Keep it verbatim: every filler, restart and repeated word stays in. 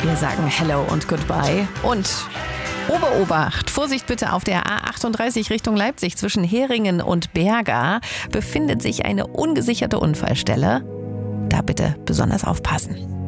Wir sagen Hello und Goodbye und Oberobacht. Vorsicht bitte, auf der A achtunddreißig Richtung Leipzig zwischen Heringen und Berga befindet sich eine ungesicherte Unfallstelle. Da bitte besonders aufpassen.